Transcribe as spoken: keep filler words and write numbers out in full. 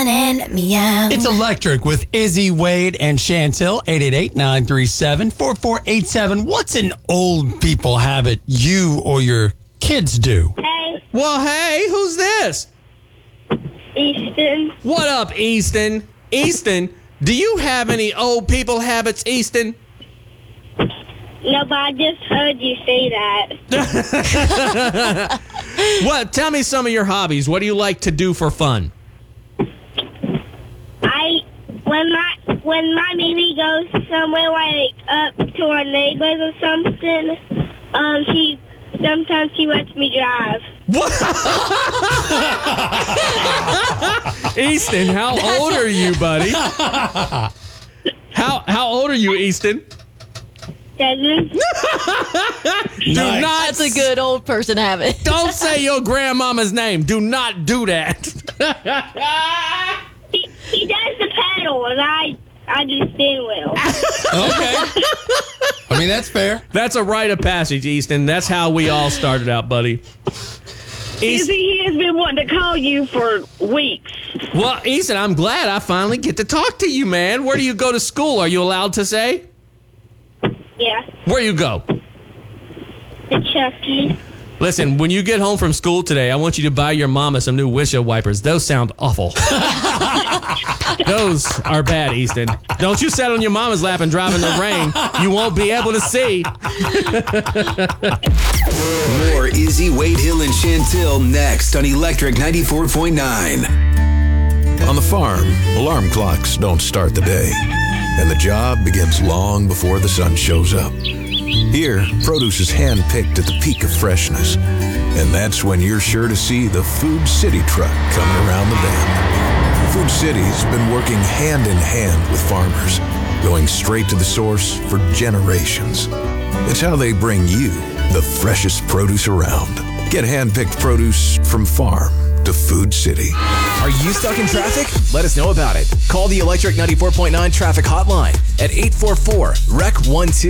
And meow. It's Electric with Izzy, Wade, and Chantel. eight eight eight, nine three seven, four four eight seven. What's an old people habit you or your kids do? Hey, Well, hey, who's this? Easton. What up, Easton? Easton, do you have any old people habits, Easton? No, but I just heard you say that. What? Tell me some of your hobbies. What do you like to do for fun? I when my when my baby goes somewhere like up to our neighbors or something, um, she sometimes she lets me drive. What? Easton, how old are you, buddy? How how old are you, Easton? Seven. Do Nice. not That's a good old person habit. Don't say your grandmama's name. Do not do that. He, he does the pedal, and I I do steering wheel. Okay. I mean, that's fair. That's a rite of passage, Easton. That's how we all started out, buddy. East- Izzy, he has been wanting to call you for weeks. well, Easton, I'm glad I finally get to talk to you, man. Where do you go to school? Are you allowed to say? Yeah, Where you go? the Chucky. Listen, when you get home from school today, I want you to buy your mama some new windshield wipers. Those sound awful. Those are bad, Easton. Don't you sit on your mama's lap and drive in the rain. You won't be able to see. More Izzy, Wade Hill, and Chantel next on Electric ninety-four point nine. On the farm, alarm clocks don't start the day, and the job begins long before the sun shows up. Here, produce is hand-picked at the peak of freshness, and that's when you're sure to see the Food City truck coming around the bend. Food City's been working hand in hand with farmers, going straight to the source for generations. It's how they bring you the freshest produce around. Get hand-picked produce from farm to Food City. Are you stuck in traffic? Let us know about it. Call the Electric ninety-four point nine traffic hotline at eight four four, R E C one two.